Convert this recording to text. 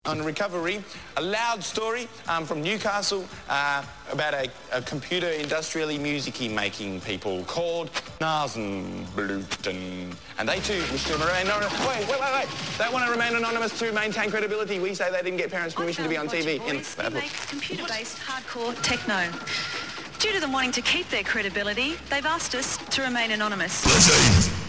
On Recovery, a loud story from Newcastle about a computer industrially music-y making people called Nasenbluten. And they too wish to remain anonymous. Wait. They want to remain anonymous to maintain credibility. We say they didn't get parents' permission to be on TV. They make computer-based hardcore techno. Due to them wanting to keep their credibility, they've asked us to remain anonymous.